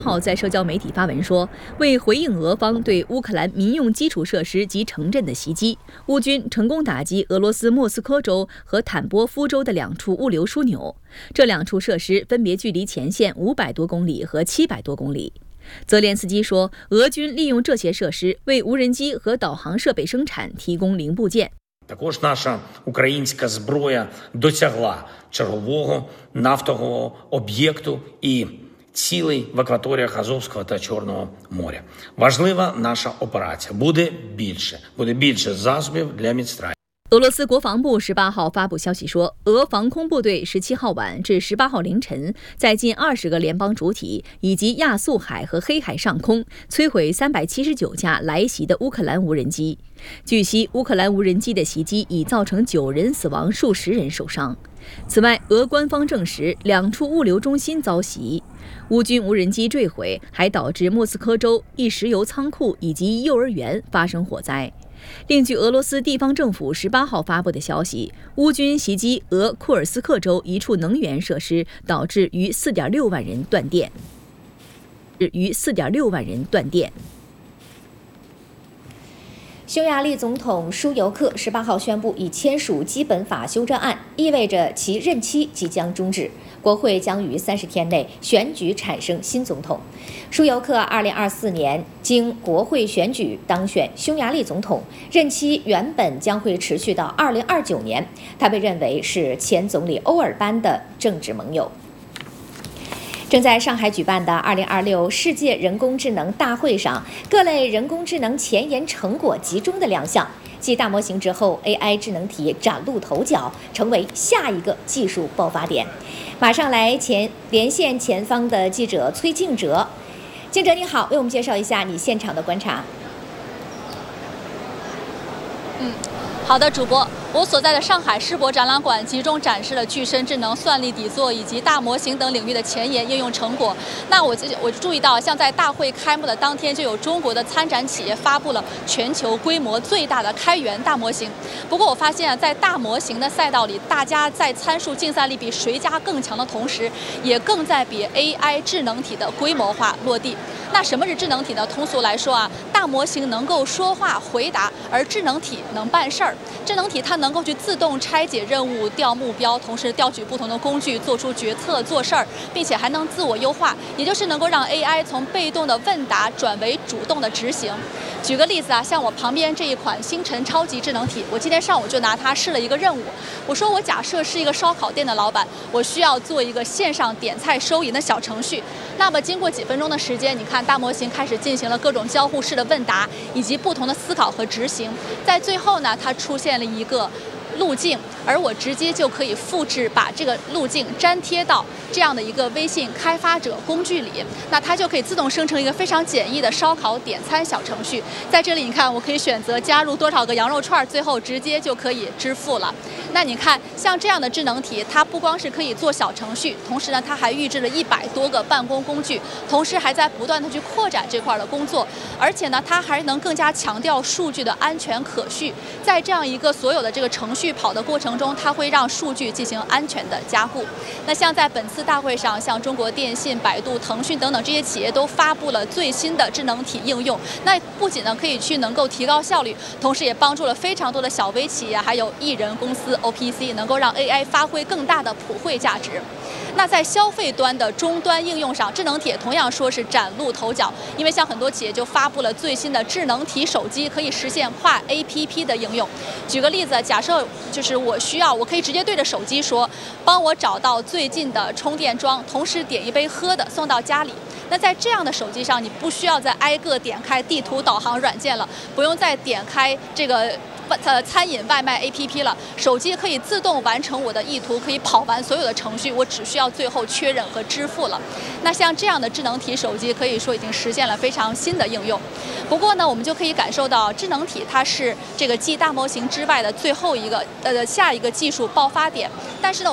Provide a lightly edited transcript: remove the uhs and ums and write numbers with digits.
号在社交媒体发文说，为回应俄方对乌克兰民用基础设施及城镇的袭击，乌军成功打击俄罗斯莫斯科州和坦波夫州的2处物流枢纽。这2处设施分别距离前线500多公里和700多公里。泽连斯基说，俄军利用这些设施为无人机和导航设备生产提供零部件。 Також наша українська зброя досягла чергового нафтового об'єкту і цілей в акваторіях Азовського та Чорного моря. Важлива наша операція. Буде більше засобів для Міністрації. 俄罗斯国防部18号发布消息说，俄防空部队17号晚至18号凌晨，在近20个联邦主体以及亚速海和黑海上空摧毁379架来袭的乌克兰无人机。据悉，乌克兰无人机的袭击已造成9人死亡，数十人受伤。此外，俄官方证实2处物流中心遭袭，乌军无人机坠毁，还导致莫斯科州一石油仓库以及幼儿园发生火灾。另据俄罗斯地方政府18号发布的消息，乌军袭击俄库尔斯克州一处能源设施，导致逾4.6万人断电。 匈牙利总统舒尤克18号宣布已签署基本法修正案，意味着其任期即将终止，国会将于30天内选举产生新总统。舒尤克2024年经国会选举当选匈牙利总统，任期原本将会持续到2029年。他被认为是前总理欧尔班的政治盟友。正在上海举办的2026世界人工智能大会上，各类人工智能前沿成果集中的亮相。继大模型之后 ，AI 智能体崭露头角，成为下一个技术爆发点。马上来连线前方的记者崔静哲。静哲你好，为我们介绍一下你现场的观察。 好的，主播，我所在的上海世博展览馆集中展示了具身智能、算力底座以及大模型等领域的前沿应用成果。那我注意到，像在大会开幕的当天，就有中国的参展企业发布了全球规模最大的开源大模型。不过我发现在大模型的赛道里，大家在参数竞赛力比谁家更强的同时，也更在比 AI 智能体的规模化落地。那什么是智能体呢？通俗来说大模型能够说话回答，而智能体能办事儿。智能体它能够去自动拆解任务、调目标，同时调取不同的工具，做出决策、做事儿，并且还能自我优化，也就是能够让 AI 从被动的问答转为主动的执行。举个例子像我旁边这一款星辰超级智能体，我今天上午就拿它试了一个任务。我说我假设是一个烧烤店的老板，我需要做一个线上点菜收银的小程序。那么经过几分钟的时间，你看大模型开始进行了各种交互式的问答，以及不同的思考和执行。在最后呢，它出现了一个路径，而我直接就可以复制，把这个路径粘贴到这样的一个微信开发者工具里，那它就可以自动生成一个非常简易的烧烤点餐小程序。在这里你看，我可以选择加入多少个羊肉串，最后直接就可以支付了。那你看，像这样的智能体，它不光是可以做小程序，同时呢，它还预置了100多个办公工具，同时还在不断的去扩展这块的工作，而且呢，它还能更加强调数据的安全可序。在这样一个所有的这个程序跑的过程中，它会让数据进行安全的加固。那像在本次大会上，像中国电信、百度、腾讯等等这些企业都发布了最新的智能体应用。那不仅呢可以能够提高效率，同时也帮助了非常多的小微企业还有艺人公司 OPC 能够让 AI 发挥更大的普惠价值。那在消费端的终端应用上，智能体同样说是崭露头角，因为像很多企业就发布了最新的智能体手机，可以实现跨 APP 的应用。举个例子，假设就是我可以直接对着手机说，帮我找到最近的充电桩，同时点一杯喝的送到家里。那在这样的手机上，你不需要再挨个点开地图导航软件了，不用再点开这个餐饮外卖 APP 了，手机可以自动完成我的意图，可以跑完所有的程序，我只需要最后确认和支付了。那像这样的智能体手机，可以说已经实现了非常新的应用。不过呢，我们就可以感受到智能体它是这个继大模型之外的最后一个下一个技术爆发点，但是呢。